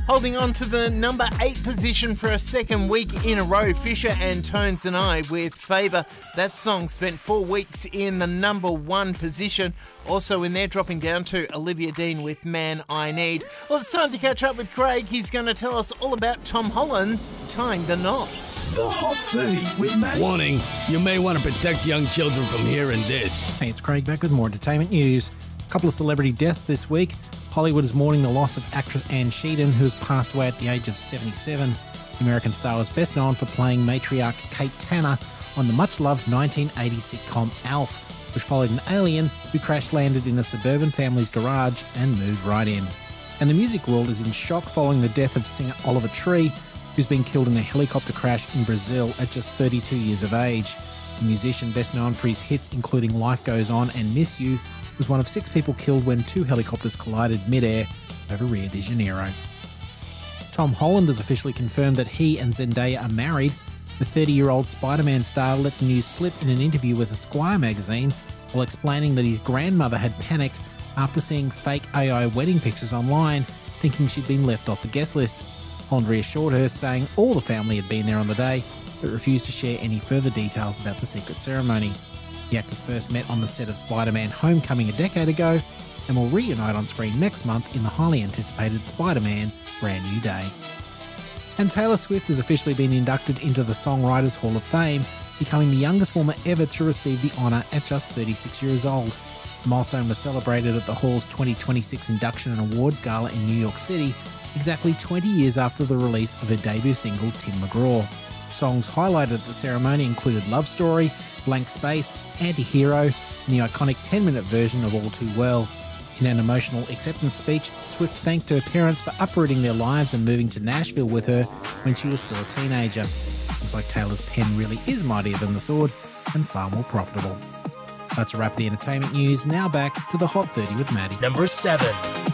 Holding on to the number 8 position for a second week in a row, Fisher and Tones and I with Favour. That song spent 4 weeks in the number 1 position. Also in there, dropping down to Olivia Dean with Man I Need. Well, it's time to catch up with Craig. He's going to tell us all about Tom Holland tying the knot. The Hot 30 with Matt. Warning, you may want to protect young children from hearing this. Hey, it's Craig back with more entertainment news. A couple of celebrity deaths this week. Hollywood is mourning the loss of actress Anne Sheedon, who has passed away at the age of 77. The American star was best known for playing matriarch Kate Tanner on the much-loved 1980 sitcom Alf, which followed an alien who crash-landed in a suburban family's garage and moved right in. And the music world is in shock following the death of singer Oliver Tree, who's been killed in a helicopter crash in Brazil at just 32 years of age. The musician, best known for his hits including Life Goes On and Miss You, was one of 6 people killed when 2 helicopters collided mid-air over Rio de Janeiro. Tom Holland has officially confirmed that he and Zendaya are married. The 30-year-old Spider-Man star let the news slip in an interview with Esquire magazine while explaining that his grandmother had panicked after seeing fake AI wedding pictures online, thinking she'd been left off the guest list. Holland reassured her, saying all the family had been there on the day, but refused to share any further details about the secret ceremony. The actors first met on the set of Spider-Man Homecoming a decade ago and will reunite on screen next month in the highly anticipated Spider-Man Brand New Day. And Taylor Swift has officially been inducted into the Songwriters Hall of Fame, becoming the youngest woman ever to receive the honour at just 36 years old. The milestone was celebrated at the Hall's 2026 Induction and Awards Gala in New York City, exactly 20 years after the release of her debut single, Tim McGraw. Songs highlighted at the ceremony included Love Story, Blank Space, Anti-Hero, and the iconic 10-minute version of All Too Well. In an emotional acceptance speech, Swift thanked her parents for uprooting their lives and moving to Nashville with her when she was still a teenager. Looks like Taylor's pen really is mightier than the sword and far more profitable. That's a wrap of the entertainment news. Now back to the Hot 30 with Maddie. Number 7.